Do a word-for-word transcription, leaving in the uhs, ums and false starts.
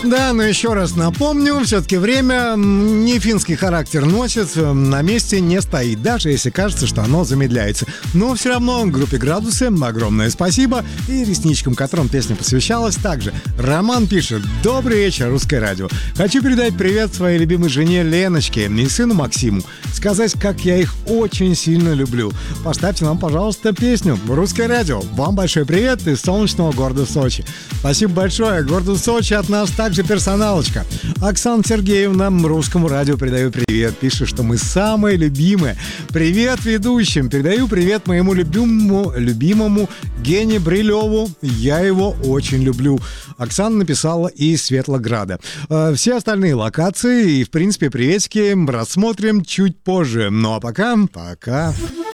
Да, но еще раз напомню, все-таки время не финский характер носит, на месте не стоит, даже если кажется, что оно замедляется. Но все равно группе «Градусы» огромное спасибо, и ресничкам, которым песня посвящалась, также. Роман пишет: «Добрый вечер, Русское радио. Хочу передать привет своей любимой жене Леночке и сыну Максиму. Сказать, как я их очень сильно люблю. Поставьте нам, пожалуйста, песню. Русское радио. Вам большой привет из солнечного города Сочи». Спасибо большое. Городу Сочи от нас также персоналочка. Оксана Сергеевна Русскому радио передаю привет. Пишет, что мы самые любимые. Привет ведущим. Передаю привет моему любимому, любимому Гене Брилеву. Я его очень люблю. Оксана написала из Светлограда. Все остальные локации и, в принципе, приветики рассмотрим чуть позже. Ну а пока, пока.